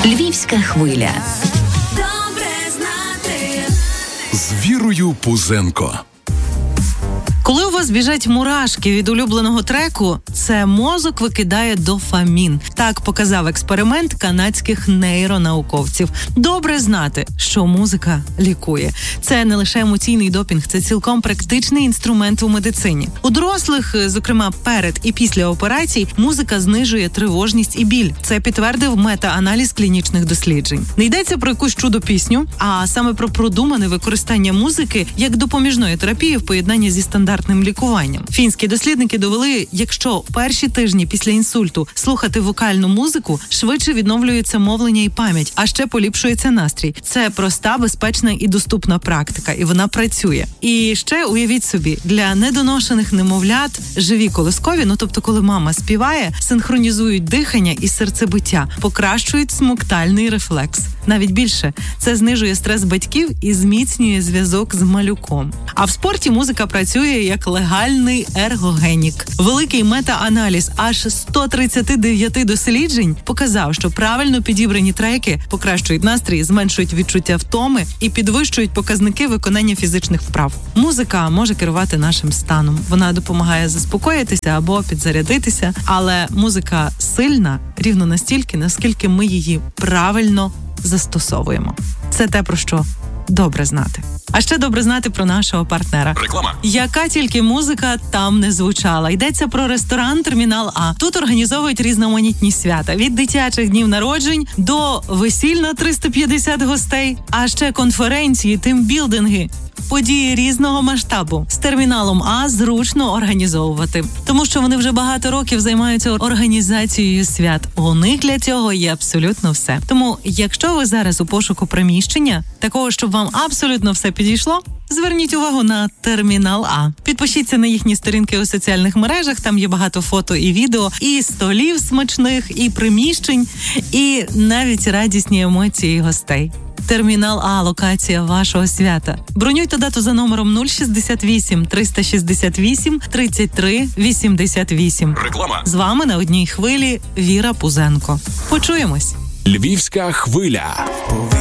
Львівська хвиля. Добре знати. З Вірою Пузенко. Коли у вас біжать мурашки від улюбленого треку, це мозок викидає дофамін. Так показав експеримент канадських нейронауковців. Добре знати, що музика лікує. Це не лише емоційний допінг, це цілком практичний інструмент у медицині. У дорослих, зокрема перед і після операцій, музика знижує тривожність і біль. Це підтвердив мета-аналіз клінічних досліджень. Не йдеться про якусь чудо-пісню, а саме про продумане використання музики як допоміжної терапії в поєднанні зі стандартним лікуванням. Фінські дослідники довели, якщо в перші тижні після інсульту слухати вокальну музику, швидше відновлюється мовлення і пам'ять, а ще поліпшується настрій. Це проста, безпечна і доступна практика, і вона працює. І ще уявіть собі, для недоношених немовлят живі колискові, тобто коли мама співає, синхронізують дихання і серцебиття, покращують смоктальний рефлекс. Навіть більше, це знижує стрес батьків і зміцнює зв'язок з малюком. А в спорті музика працює як легальний ергогенік. Великий мета-аналіз аж 139 досліджень показав, що правильно підібрані треки покращують настрій, зменшують відчуття втоми і підвищують показники виконання фізичних вправ. Музика може керувати нашим станом. Вона допомагає заспокоїтися або підзарядитися, але музика сильна рівно настільки, наскільки ми її правильно застосовуємо. Це те, про що добре знати. А ще добре знати про нашого партнера. Реклама. Яка тільки музика там не звучала. Йдеться про ресторан «Термінал А». Тут організовують різноманітні свята. Від дитячих днів народжень до весіль на 350 гостей, а ще конференції, тимбілдинги. Події різного масштабу. З «Терміналом А» зручно організовувати, тому що вони вже багато років займаються організацією свят. У них для цього є абсолютно все. Тому, якщо ви зараз у пошуку приміщення, такого, щоб вам абсолютно все підійшло, зверніть увагу на «Термінал А». Підпишіться на їхні сторінки у соціальних мережах, там є багато фото і відео, і столів смачних, і приміщень, і навіть радісні емоції гостей. «Термінал А» – локація вашого свята. Бронюйте дату за номером 068 368 33 88. Реклама. З вами на одній хвилі Віра Пузенко. Почуємось. Львівська хвиля.